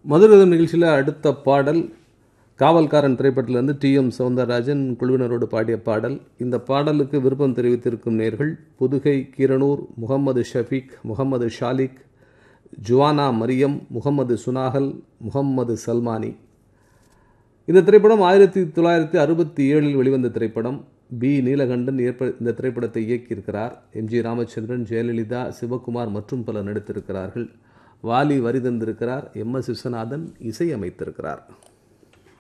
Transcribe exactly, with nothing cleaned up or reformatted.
மதுரகதம் நிகழ்ச்சியில் அடுத்த பாடல் காவல்காரன் திரைப்படத்திலிருந்து டி எம் சௌந்தரராஜன் குழுவினரோடு பாடிய பாடல். இந்த பாடலுக்கு விருப்பம் தெரிவித்திருக்கும் நேர்கள் புதுகை, கீரனூர், முகமது ஷஃபீக், முகமது ஷாலிக், ஜுவானா மரியம், முகமது சுனாகல், முகமது சல்மானி. இந்த திரைப்படம் ஆயிரத்தி தொள்ளாயிரத்தி அறுபத்தி ஏழில் வெளிவந்த திரைப்படம். பி நீலகண்டன் ஏற்ப இந்த திரைப்படத்தை இயக்கியிருக்கிறார். எம் ஜி ராமச்சந்திரன், ஜெயலலிதா, சிவகுமார் மற்றும் பலர் நடித்திருக்கிறார்கள். வாலி வரி தந்திருக்கிறார். M S Viswanathan இசையமைத்திருக்கிறார்.